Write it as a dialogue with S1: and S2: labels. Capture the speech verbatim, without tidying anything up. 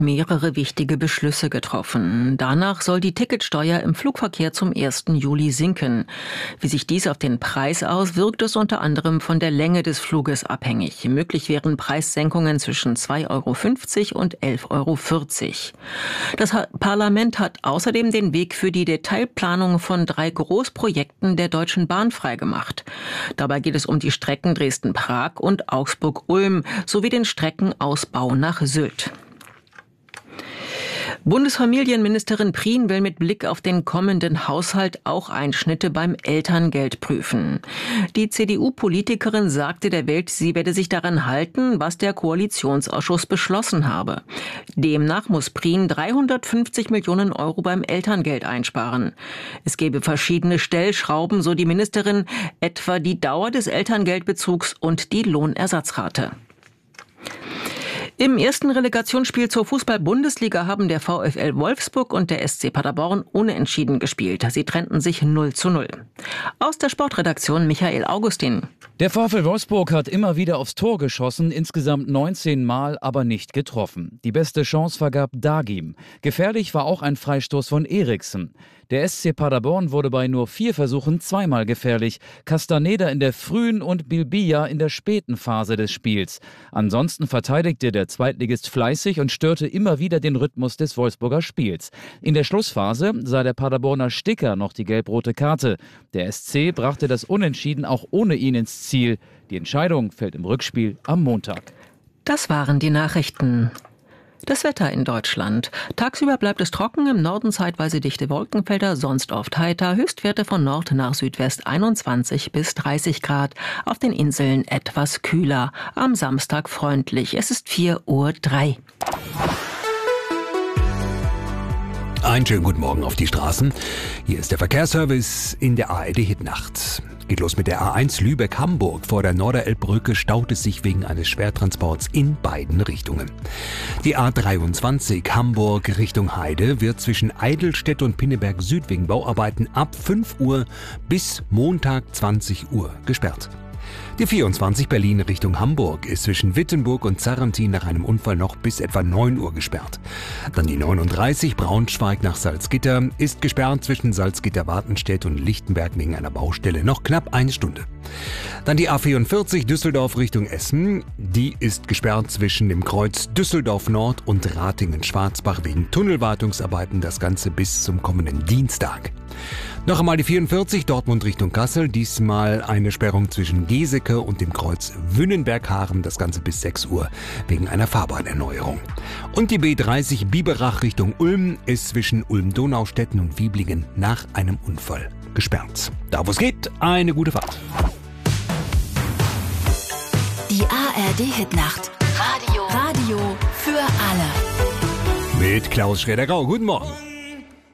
S1: mehrere wichtige Beschlüsse getroffen. Danach soll die Ticketsteuer im Flugverkehr zum ersten Juli sinken. Wie sich dies auf den Preis auswirkt, ist unter anderem von der Länge des Fluges abhängig. Möglich wären Preissenkungen zwischen zwei Euro fünfzig und elf Euro vierzig. Das Parlament hat außerdem den Weg für die Detailplanung von drei Großprojekten der Deutschen Bahn freigemacht. Dabei geht es um die Strecken Dresden-Prag und Augsburg-Ulm sowie den Streckenausbau nach Sylt. Bundesfamilienministerin Prien will mit Blick auf den kommenden Haushalt auch Einschnitte beim Elterngeld prüfen. Die C D U-Politikerin sagte der Welt, sie werde sich daran halten, was der Koalitionsausschuss beschlossen habe. Demnach muss Prien dreihundertfünfzig Millionen Euro beim Elterngeld einsparen. Es gebe verschiedene Stellschrauben, so die Ministerin, etwa die Dauer des Elterngeldbezugs und die Lohnersatzrate. Im ersten Relegationsspiel zur Fußball-Bundesliga haben der VfL Wolfsburg und der S C Paderborn unentschieden gespielt. Sie trennten sich null zu null. Aus der Sportredaktion Michael Augustin.
S2: Der VfL Wolfsburg hat immer wieder aufs Tor geschossen, insgesamt neunzehn Mal, aber nicht getroffen. Die beste Chance vergab Dagim. Gefährlich war auch ein Freistoß von Eriksen. Der S C Paderborn wurde bei nur vier Versuchen zweimal gefährlich. Castaneda in der frühen und Bilbia in der späten Phase des Spiels. Ansonsten verteidigte der Zweitligist fleißig und störte immer wieder den Rhythmus des Wolfsburger Spiels. In der Schlussphase sah der Paderborner Sticker noch die gelb-rote Karte. Der S C brachte das Unentschieden auch ohne ihn ins Ziel. Die Entscheidung fällt im Rückspiel am Montag.
S1: Das waren die Nachrichten. Das Wetter in Deutschland. Tagsüber bleibt es trocken, im Norden zeitweise dichte Wolkenfelder, sonst oft heiter. Höchstwerte von Nord nach Südwest einundzwanzig bis dreißig Grad. Auf den Inseln etwas kühler. Am Samstag freundlich. Es ist vier Uhr drei.
S3: Einen schönen guten Morgen auf die Straßen. Hier ist der Verkehrsservice in der A R D-Hitnacht. Geht los mit der A eins Lübeck-Hamburg. Vor der Norderelbbrücke staut es sich wegen eines Schwertransports in beiden Richtungen. Die A dreiundzwanzig Hamburg Richtung Heide wird zwischen Eidelstedt und Pinneberg Süd wegen Bauarbeiten ab fünf Uhr bis Montag zwanzig Uhr gesperrt. Die vierundzwanzig Berlin Richtung Hamburg ist zwischen Wittenburg und Zarrentin nach einem Unfall noch bis etwa neun Uhr gesperrt. Dann die neununddreißig Braunschweig nach Salzgitter ist gesperrt zwischen Salzgitter-Wartenstedt und Lichtenberg wegen einer Baustelle noch knapp eine Stunde. Dann die A vierundvierzig Düsseldorf Richtung Essen, die ist gesperrt zwischen dem Kreuz Düsseldorf Nord und Ratingen-Schwarzbach wegen Tunnelwartungsarbeiten, das Ganze bis zum kommenden Dienstag. Noch einmal die vierundvierzig Dortmund Richtung Kassel, diesmal eine Sperrung zwischen Geseke und dem Kreuz Wünnenberg-Haren, das Ganze bis sechs Uhr wegen einer Fahrbahnerneuerung. Und die B dreißig Biberach Richtung Ulm ist zwischen Ulm-Donaustetten und Wieblingen nach einem Unfall gesperrt. Da wo es geht, eine gute Fahrt.
S4: Die A R D-Hitnacht. Radio. Radio für alle.
S3: Mit Klaus Schroeder-Grau. Guten Morgen.